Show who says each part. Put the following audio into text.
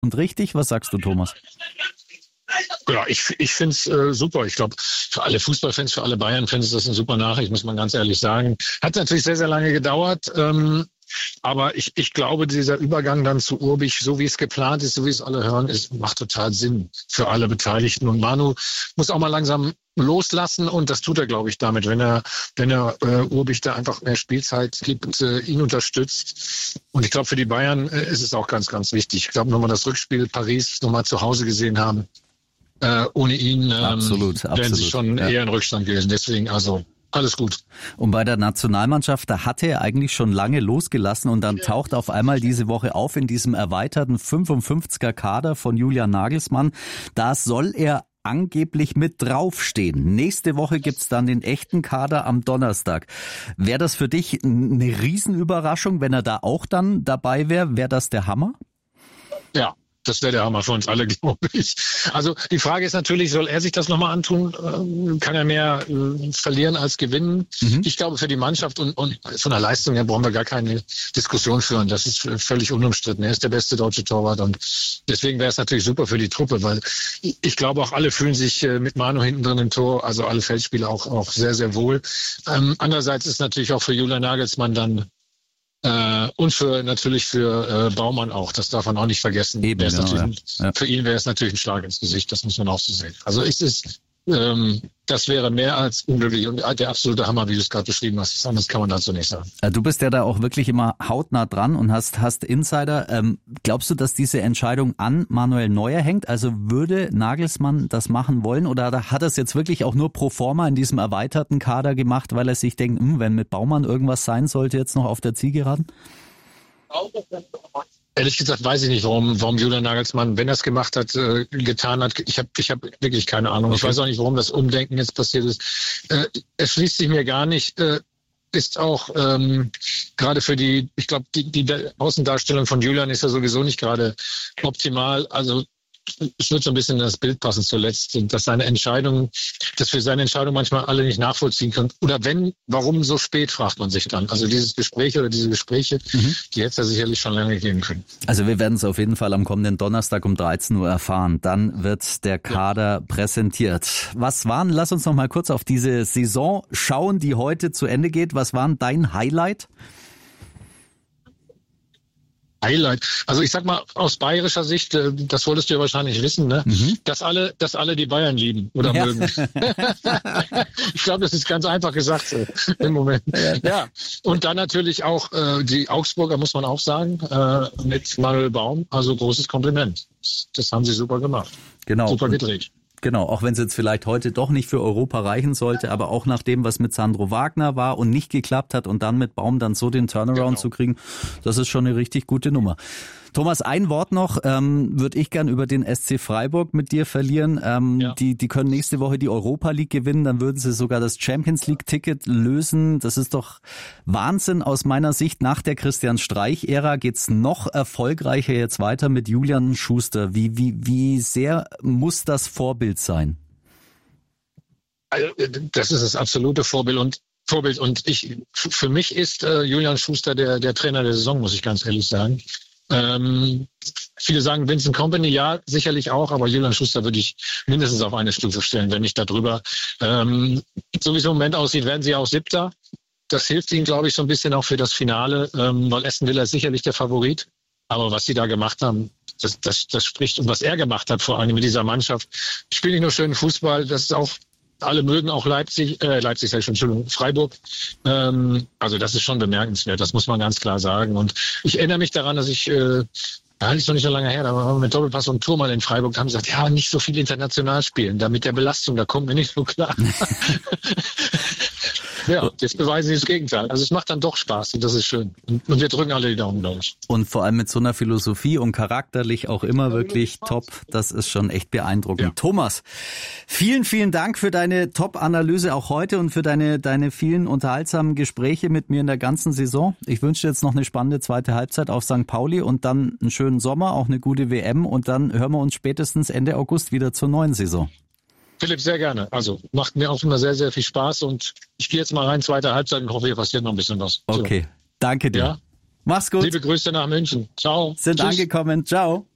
Speaker 1: und richtig. Was sagst du, Thomas?
Speaker 2: Ja, ich finde es super. Ich glaube, für alle Fußballfans, für alle Bayern-Fans ist das eine super Nachricht, muss man ganz ehrlich sagen. Hat natürlich sehr, sehr lange gedauert. Aber ich glaube, dieser Übergang dann zu Urbich, so wie es geplant ist, so wie es alle hören, macht total Sinn für alle Beteiligten. Und Manu muss auch mal langsam loslassen und das tut er, glaube ich, damit, wenn er Urbich da einfach mehr Spielzeit gibt, ihn unterstützt. Und ich glaube, für die Bayern ist es auch ganz, ganz wichtig. Ich glaube, wenn wir das Rückspiel Paris nochmal zu Hause gesehen haben, ohne ihn wären sie schon eher in Rückstand gewesen. Deswegen also alles gut.
Speaker 1: Und bei der Nationalmannschaft, da hatte er eigentlich schon lange losgelassen und dann taucht auf einmal diese Woche auf in diesem erweiterten 55er Kader von Julian Nagelsmann. Da soll er angeblich mit draufstehen. Nächste Woche gibt's dann den echten Kader am Donnerstag. Wäre das für dich eine Riesenüberraschung, wenn er da auch dann dabei wäre? Wäre das der Hammer?
Speaker 2: Ja. Das wäre der Hammer für uns alle, glaube ich. Also die Frage ist natürlich, soll er sich das nochmal antun? Kann er mehr verlieren als gewinnen? Ich glaube, für die Mannschaft und von der Leistung her brauchen wir gar keine Diskussion führen. Das ist völlig unumstritten. Er ist der beste deutsche Torwart und deswegen wäre es natürlich super für die Truppe, weil ich glaube auch alle fühlen sich mit Manu hinten drin im Tor, also alle Feldspieler auch sehr, sehr wohl. Andererseits ist natürlich auch für Julian Nagelsmann dann und natürlich für Baumann auch. Das darf man auch nicht vergessen.
Speaker 1: Eben,
Speaker 2: Für ihn wäre es natürlich ein Schlag ins Gesicht. Das muss man auch so sehen. Also das wäre mehr als unglücklich und der absolute Hammer, wie du es gerade beschrieben hast. Anders kann man dazu nicht sagen.
Speaker 1: Du bist ja da auch wirklich immer hautnah dran und hast Insider. Glaubst du, dass diese Entscheidung an Manuel Neuer hängt? Also würde Nagelsmann das machen wollen oder hat er es jetzt wirklich auch nur pro forma in diesem erweiterten Kader gemacht, weil er sich denkt, wenn mit Baumann irgendwas sein sollte, jetzt noch auf der Zielgeraden?
Speaker 2: Ehrlich gesagt weiß ich nicht, warum Julian Nagelsmann, wenn er es gemacht hat, getan hat. Ich hab wirklich keine Ahnung. Okay. Ich weiß auch nicht, warum das Umdenken jetzt passiert ist. Es schließt sich mir gar nicht. Ist auch gerade für ich glaube, die Außendarstellung von Julian ist ja sowieso nicht gerade optimal. Also es wird so ein bisschen in das Bild passen zuletzt, dass wir seine Entscheidung manchmal alle nicht nachvollziehen können. Oder warum so spät, fragt man sich dann. Also diese Gespräche, die hätte er sicherlich schon lange geben können.
Speaker 1: Also wir werden es auf jeden Fall am kommenden Donnerstag um 13 Uhr erfahren. Dann wird der Kader präsentiert. Lass uns noch mal kurz auf diese Saison schauen, die heute zu Ende geht. Was war dein Highlight?
Speaker 2: Also ich sag mal, aus bayerischer Sicht, das wolltest du ja wahrscheinlich wissen, ne? Dass alle die Bayern lieben oder mögen. Ich glaube, das ist ganz einfach gesagt im Moment. Ja. Und dann natürlich auch die Augsburger, muss man auch sagen, mit Manuel Baum. Also großes Kompliment. Das haben sie super gemacht.
Speaker 1: Genau.
Speaker 2: Super gedreht.
Speaker 1: Genau, auch wenn es jetzt vielleicht heute doch nicht für Europa reichen sollte, aber auch nach dem, was mit Sandro Wagner war und nicht geklappt hat und dann mit Baum dann so den Turnaround zu kriegen, das ist schon eine richtig gute Nummer. Thomas, ein Wort noch, würde ich gern über den SC Freiburg mit dir verlieren. Die können nächste Woche die Europa League gewinnen, dann würden sie sogar das Champions League Ticket lösen. Das ist doch Wahnsinn aus meiner Sicht. Nach der Christian Streich-Ära geht's noch erfolgreicher jetzt weiter mit Julian Schuster. Wie sehr muss das Vorbild sein?
Speaker 2: Also, das ist das absolute Vorbild und für mich ist Julian Schuster der Trainer der Saison, muss ich ganz ehrlich sagen. Viele sagen Vincent Kompany, ja, sicherlich auch, aber Julian Schuster würde ich mindestens auf eine Stufe stellen, wenn nicht darüber. So wie es im Moment aussieht, werden sie auch Siebter. Das hilft ihnen, glaube ich, so ein bisschen auch für das Finale, weil Aston Villa ist sicherlich der Favorit. Aber was sie da gemacht haben, das spricht, und was er gemacht hat, vor allem mit dieser Mannschaft. Ich spiele nicht nur schönen Fußball, das ist auch, alle mögen auch Freiburg. Also das ist schon bemerkenswert, das muss man ganz klar sagen. Und ich erinnere mich daran, dass ich, ist noch nicht so lange her, da waren wir mit Doppelpass und Tor mal in Freiburg, da haben gesagt, ja, nicht so viel international spielen, da mit der Belastung, da kommt mir nicht so klar. Ja, jetzt beweisen sie das Gegenteil. Also es macht dann doch Spaß und das ist schön. Und wir drücken alle die Daumen, glaube ich.
Speaker 1: Und vor allem mit so einer Philosophie und charakterlich auch immer wirklich top. Das ist schon echt beeindruckend. Ja. Thomas, vielen, vielen Dank für deine Top-Analyse auch heute und für deine vielen unterhaltsamen Gespräche mit mir in der ganzen Saison. Ich wünsche dir jetzt noch eine spannende zweite Halbzeit auf St. Pauli und dann einen schönen Sommer, auch eine gute WM und dann hören wir uns spätestens Ende August wieder zur neuen Saison.
Speaker 2: Philipp, sehr gerne. Also macht mir auch immer sehr, sehr viel Spaß und ich gehe jetzt mal rein, zweite Halbzeit und hoffe, hier passiert noch ein bisschen was.
Speaker 1: Okay, danke dir.
Speaker 2: Ja?
Speaker 1: Mach's gut.
Speaker 2: Liebe Grüße nach München. Ciao.
Speaker 1: Sind Tschüss. Angekommen. Ciao.